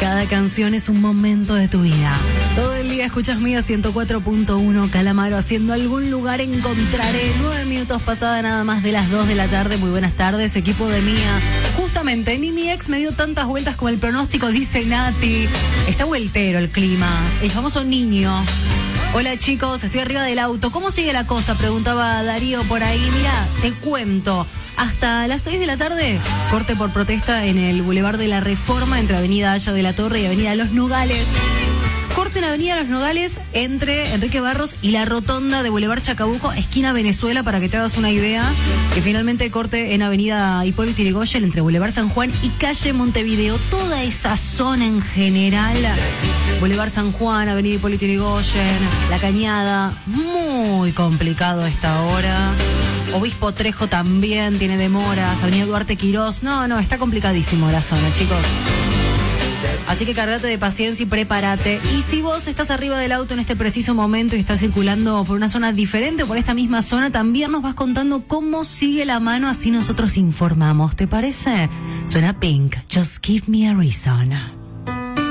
Cada canción es un momento de tu vida. Todo el día escuchas Mía 104.1, Calamaro, haciendo algún lugar encontraré. 9 minutos pasada nada más de las 2 de la tarde. Muy buenas tardes, equipo de Mía. Justamente, ni mi ex me dio tantas vueltas como el pronóstico, dice Nati. Está vueltero el clima, el famoso niño. Hola chicos, estoy arriba del auto. ¿Cómo sigue la cosa? Preguntaba Darío por ahí. Mira, te cuento. Hasta las 6 de la tarde, corte por protesta en el Boulevard de la Reforma, entre Avenida Haya de la Torre y Avenida Los Nogales. Corte en Avenida Los Nogales entre Enrique Barros y la rotonda de Boulevard Chacabuco, esquina Venezuela, para que te hagas una idea. Que finalmente corte en Avenida Hipólito Yrigoyen entre Boulevard San Juan y calle Montevideo. Toda esa zona en general, Boulevard San Juan, Avenida Hipólito Yrigoyen, La Cañada, muy complicado a esta hora. Obispo Trejo también tiene demoras, Avenida Duarte Quirós. No, está complicadísimo la zona, chicos. Así que cargate de paciencia y prepárate. Y si vos estás arriba del auto en este preciso momento y estás circulando por una zona diferente o por esta misma zona, también nos vas contando cómo sigue la mano, así nosotros informamos. ¿Te parece? Suena Pink, Just Give Me a Reason.